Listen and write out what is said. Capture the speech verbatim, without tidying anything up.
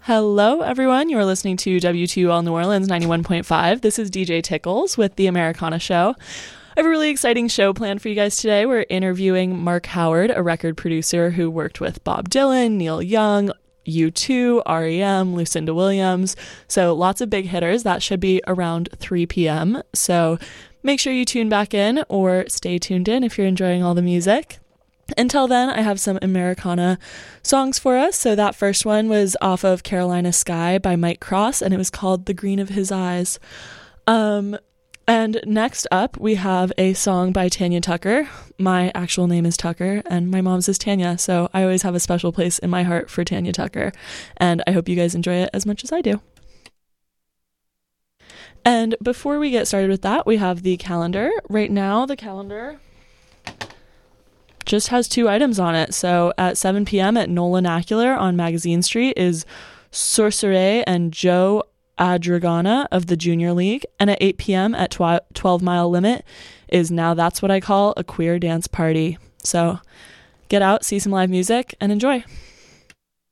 Hello, everyone. You're listening to W two L New Orleans ninety-one point five. This is D J Tickles with The Americana Show. I have a really exciting show planned for you guys today. We're interviewing Mark Howard, a record producer who worked with Bob Dylan, Neil Young, U two, R E M, Lucinda Williams. So lots of big hitters. That should be around three p.m. So make sure you tune back in or stay tuned in if you're enjoying all the music. Until then, I have some Americana songs for us. So that first one was off of Carolina Sky by Mike Cross, and it was called The Green of His Eyes. Um, and next up, we have a song by Tanya Tucker. My actual name is Tucker, and my mom's is Tanya, so I always have a special place in my heart for Tanya Tucker, and I hope you guys enjoy it as much as I do. And before we get started with that, we have the calendar. Right now, the calendar just has two items on it. So at seven p.m. at Nolanacular on Magazine Street is Sorcerer and Joe Adragana of the Junior League. And at eight p.m. at twelve Mile Limit is Now That's What I Call a Queer Dance Party. So get out, see some live music, and enjoy.